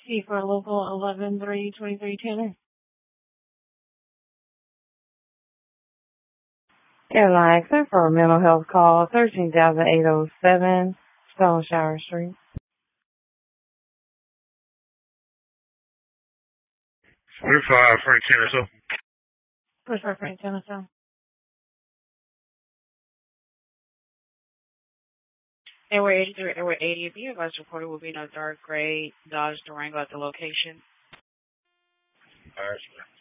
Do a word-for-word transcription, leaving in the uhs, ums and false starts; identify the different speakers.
Speaker 1: C for local eleven three twenty-three Tanner.
Speaker 2: Airline, except for a mental health call, thirteen thousand eight hundred seven, Stone Shower Street.
Speaker 3: forty-five, Frank Tennessee.
Speaker 1: Push for Frank Tennessee.
Speaker 4: Airway eighty-three, Airway eighty. If you advise reported will be no dark gray Dodge Durango at the location.
Speaker 3: All right,